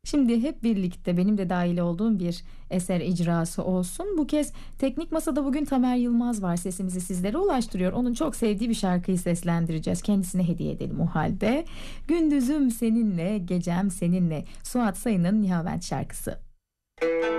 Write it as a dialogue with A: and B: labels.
A: Şimdi hep birlikte benim de dahil olduğum bir eser icrası olsun. Bu kez teknik masada bugün Tamer Yılmaz var. Sesimizi sizlere ulaştırıyor. Onun çok sevdiği bir şarkıyı seslendireceğiz. Kendisine hediye edelim o halde. Gündüzüm seninle, gecem seninle. Suat Sayın'ın Nihavent şarkısı.